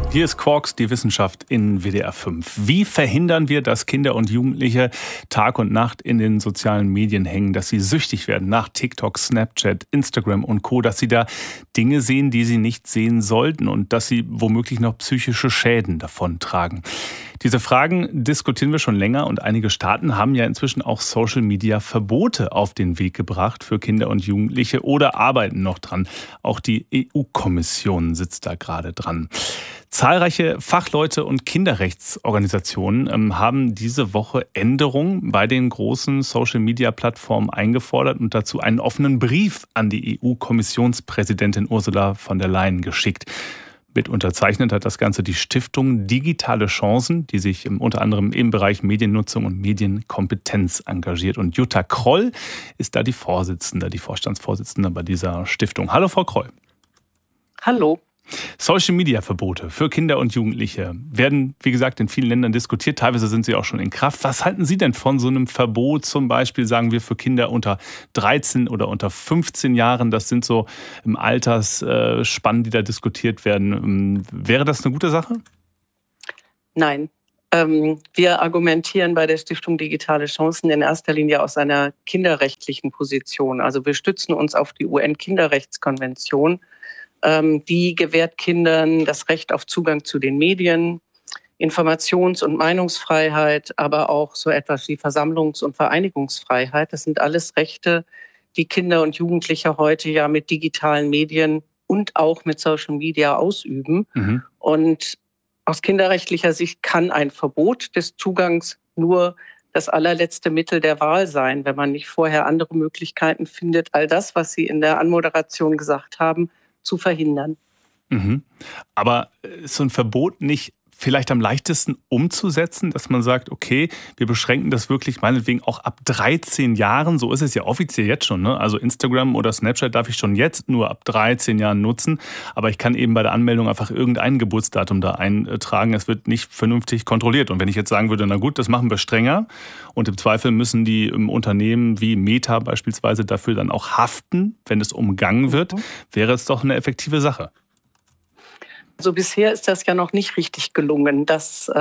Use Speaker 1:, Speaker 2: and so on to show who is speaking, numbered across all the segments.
Speaker 1: Hier ist Quarks, die Wissenschaft in WDR 5. Wie verhindern wir, dass Kinder und Jugendliche Tag und Nacht in den sozialen Medien hängen, dass sie süchtig werden nach TikTok, Snapchat, Instagram und Co., dass sie da Dinge sehen, die sie nicht sehen sollten und dass sie womöglich noch psychische Schäden davontragen? Diese Fragen diskutieren wir schon länger und einige Staaten haben ja inzwischen auch Social-Media-Verbote auf den Weg gebracht für Kinder und Jugendliche oder arbeiten noch dran. Auch die EU-Kommission sitzt da gerade dran. Zahlreiche Fachleute und Kinderrechtsorganisationen haben diese Woche Änderungen bei den großen Social-Media-Plattformen eingefordert und dazu einen offenen Brief an die EU-Kommissionspräsidentin Ursula von der Leyen geschickt. Mit unterzeichnet hat das Ganze die Stiftung Digitale Chancen, die sich unter anderem im Bereich Mediennutzung und Medienkompetenz engagiert. Und Jutta Kroll ist da die Vorstandsvorsitzende bei dieser Stiftung. Hallo, Frau Kroll.
Speaker 2: Hallo.
Speaker 1: Social-Media-Verbote für Kinder und Jugendliche werden, wie gesagt, in vielen Ländern diskutiert. Teilweise sind sie auch schon in Kraft. Was halten Sie denn von so einem Verbot, zum Beispiel, sagen wir, für Kinder unter 13 oder unter 15 Jahren? Das sind so im Altersspannen, die da diskutiert werden. Wäre das eine gute Sache?
Speaker 2: Nein. Wir argumentieren bei der Stiftung Digitale Chancen in erster Linie aus einer kinderrechtlichen Position. Also wir stützen uns auf die UN-Kinderrechtskonvention. Die gewährt Kindern das Recht auf Zugang zu den Medien, Informations- und Meinungsfreiheit, aber auch so etwas wie Versammlungs- und Vereinigungsfreiheit. Das sind alles Rechte, die Kinder und Jugendliche heute ja mit digitalen Medien und auch mit Social Media ausüben. Und aus kinderrechtlicher Sicht kann ein Verbot des Zugangs nur das allerletzte Mittel der Wahl sein, wenn man nicht vorher andere Möglichkeiten findet, all das, was Sie in der Anmoderation gesagt haben, zu verhindern.
Speaker 1: Aber ist so ein Verbot nicht vielleicht am leichtesten umzusetzen, dass man sagt, okay, wir beschränken das wirklich meinetwegen auch ab 13 Jahren, so ist es ja offiziell jetzt schon, ne? Also Instagram oder Snapchat darf ich schon jetzt nur ab 13 Jahren nutzen, aber ich kann eben bei der Anmeldung einfach irgendein Geburtsdatum da eintragen, es wird nicht vernünftig kontrolliert. Und wenn ich jetzt sagen würde, na gut, das machen wir strenger und im Zweifel müssen die Unternehmen wie Meta beispielsweise dafür dann auch haften, wenn es umgangen wird, wäre es doch eine effektive Sache.
Speaker 2: Also bisher ist das ja noch nicht richtig gelungen, dass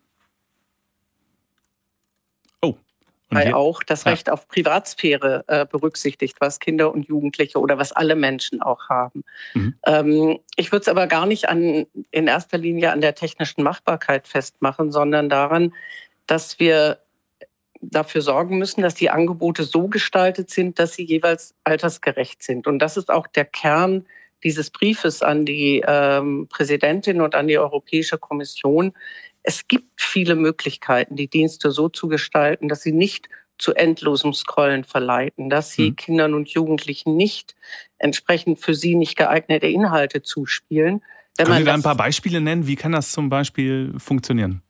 Speaker 2: auch das Recht auf Privatsphäre berücksichtigt, was Kinder und Jugendliche oder was alle Menschen auch haben. Ich würde es aber gar nicht in erster Linie an der technischen Machbarkeit festmachen, sondern daran, dass wir dafür sorgen müssen, dass die Angebote so gestaltet sind, dass sie jeweils altersgerecht sind. Und das ist auch der Kern dieses Briefes an die Präsidentin und an die Europäische Kommission. Es gibt viele Möglichkeiten, die Dienste so zu gestalten, dass sie nicht zu endlosem Scrollen verleiten, dass sie Kindern und Jugendlichen nicht entsprechend für sie nicht geeignete Inhalte zuspielen.
Speaker 1: Können Sie da ein paar Beispiele nennen? Wie kann das zum Beispiel funktionieren?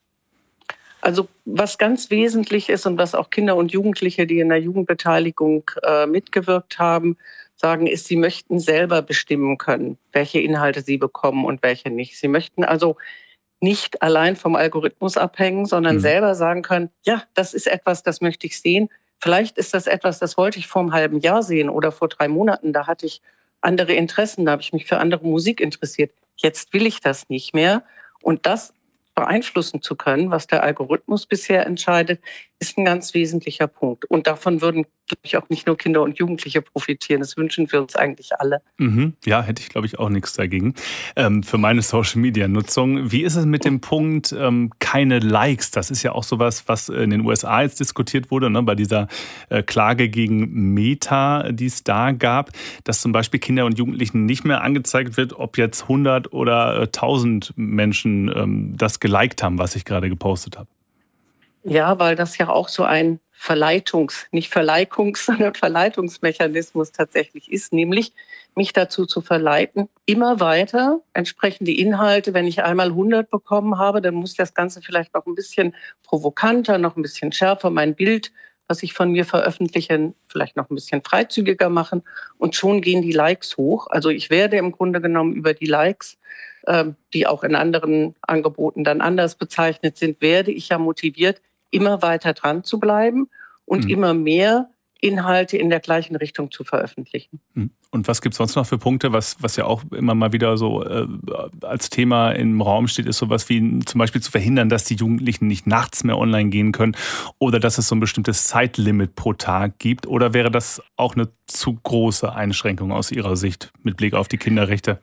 Speaker 2: Also was ganz wesentlich ist und was auch Kinder und Jugendliche, die in der Jugendbeteiligung mitgewirkt haben, sagen, ist, sie möchten selber bestimmen können, welche Inhalte sie bekommen und welche nicht. Sie möchten also nicht allein vom Algorithmus abhängen, sondern selber sagen können, ja, das ist etwas, das möchte ich sehen. Vielleicht ist das etwas, das wollte ich vor einem halben Jahr sehen oder vor 3 Monaten. Da hatte ich andere Interessen, da habe ich mich für andere Musik interessiert. Jetzt will ich das nicht mehr. Und das beeinflussen zu können, was der Algorithmus bisher entscheidet, ist ein ganz wesentlicher Punkt. Und davon würden, glaube ich, auch nicht nur Kinder und Jugendliche profitieren. Das wünschen wir uns eigentlich alle.
Speaker 1: Ja, hätte ich, glaube ich, auch nichts dagegen. Für meine Social-Media-Nutzung. Wie ist es mit dem Punkt keine Likes? Das ist ja auch sowas, was in den USA jetzt diskutiert wurde, ne, bei dieser Klage gegen Meta, die es da gab, dass zum Beispiel Kinder und Jugendlichen nicht mehr angezeigt wird, ob jetzt 100 oder 1000 Menschen das geliked haben, was ich gerade gepostet habe.
Speaker 2: Ja, weil das ja auch so ein nicht sondern Verleitungsmechanismus tatsächlich ist, nämlich mich dazu zu verleiten, immer weiter entsprechende Inhalte, wenn ich einmal 100 bekommen habe, dann muss das Ganze vielleicht noch ein bisschen provokanter, noch ein bisschen schärfer, mein Bild, was ich von mir veröffentliche, vielleicht noch ein bisschen freizügiger machen und schon gehen die Likes hoch. Also ich werde im Grunde genommen über die Likes, die auch in anderen Angeboten dann anders bezeichnet sind, werde ich ja motiviert, immer weiter dran zu bleiben und immer mehr
Speaker 1: Inhalte in der gleichen Richtung zu veröffentlichen. Und was gibt es sonst noch für Punkte, was ja auch immer mal wieder so als Thema im Raum steht, ist sowas wie zum Beispiel zu verhindern, dass die Jugendlichen nicht nachts mehr online gehen können oder dass es so ein bestimmtes Zeitlimit pro Tag gibt? Oder wäre das auch eine zu große Einschränkung aus Ihrer Sicht mit Blick auf die Kinderrechte?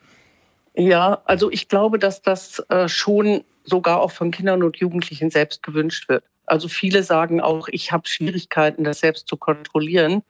Speaker 1: Ja, also ich glaube, dass das schon sogar auch von Kindern und Jugendlichen selbst gewünscht wird. Also viele sagen auch, ich habe Schwierigkeiten, das selbst zu kontrollieren.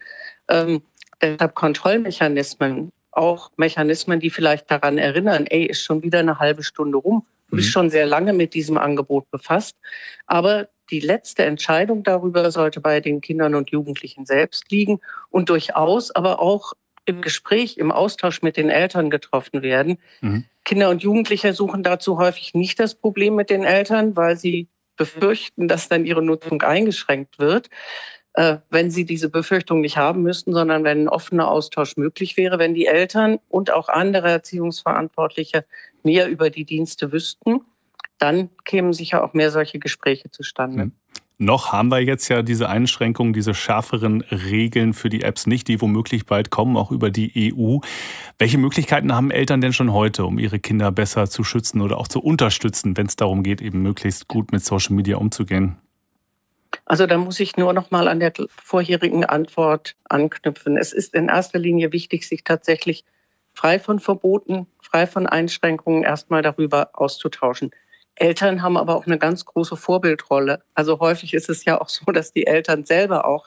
Speaker 1: Deshalb Kontrollmechanismen, auch Mechanismen, die vielleicht daran erinnern, ist schon wieder eine halbe Stunde rum. Du bist schon sehr lange mit diesem Angebot befasst. Aber die letzte Entscheidung darüber sollte bei den Kindern und Jugendlichen selbst liegen und durchaus aber auch im Gespräch, im Austausch mit den Eltern getroffen werden. Kinder und Jugendliche suchen dazu häufig nicht das Problem mit den Eltern, weil sie befürchten, dass dann ihre Nutzung eingeschränkt wird, wenn sie diese Befürchtung nicht haben müssten, sondern wenn ein offener Austausch möglich wäre, wenn die Eltern und auch andere Erziehungsverantwortliche mehr über die Dienste wüssten, dann kämen sicher auch mehr solche Gespräche zustande. Noch haben wir jetzt ja diese Einschränkungen, diese schärferen Regeln für die Apps nicht, die womöglich bald kommen, auch über die EU. Welche Möglichkeiten haben Eltern denn schon heute, um ihre Kinder besser zu schützen oder auch zu unterstützen, wenn es darum geht, eben möglichst gut mit Social Media umzugehen? Also da muss ich nur noch mal an der vorherigen Antwort anknüpfen. Es ist in erster Linie wichtig, sich tatsächlich frei von Verboten, frei von Einschränkungen erstmal darüber auszutauschen. Eltern haben aber auch eine ganz große Vorbildrolle. Also häufig ist es ja auch so, dass die Eltern selber auch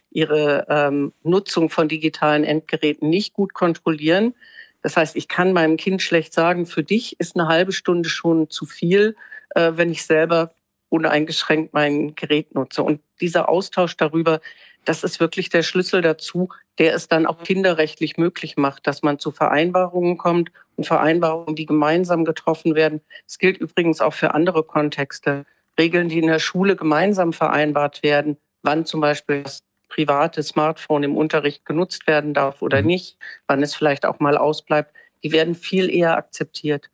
Speaker 1: ihre Nutzung von digitalen Endgeräten nicht gut kontrollieren. Das heißt, ich kann meinem Kind schlecht sagen, für dich ist eine halbe Stunde schon zu viel, wenn ich selber uneingeschränkt mein Gerät nutze. Und dieser Austausch darüber, das ist wirklich der Schlüssel dazu, der es dann auch kinderrechtlich möglich macht, dass man zu Vereinbarungen kommt und Vereinbarungen, die gemeinsam getroffen werden. Es gilt übrigens auch für andere Kontexte. Regeln, die in der Schule gemeinsam vereinbart werden, wann zum Beispiel das private Smartphone im Unterricht genutzt werden darf oder nicht, wann es vielleicht auch mal ausbleibt, die werden viel eher akzeptiert.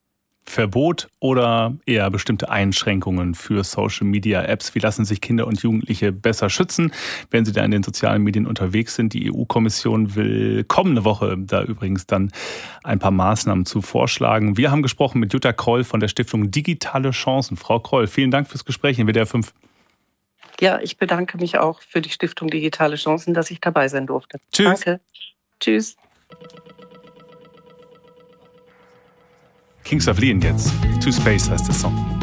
Speaker 1: Verbot oder eher bestimmte Einschränkungen für Social-Media-Apps? Wie lassen sich Kinder und Jugendliche besser schützen, wenn sie da in den sozialen Medien unterwegs sind? Die EU-Kommission will kommende Woche da übrigens dann ein paar Maßnahmen zu vorschlagen. Wir haben gesprochen mit Jutta Kroll von der Stiftung Digitale Chancen. Frau Kroll, vielen Dank fürs Gespräch in WDR 5. Ja, ich bedanke mich auch für die Stiftung Digitale Chancen, dass ich dabei sein durfte. Tschüss. Danke. Tschüss. Kings of Leon jetzt. To Space heißt der Song.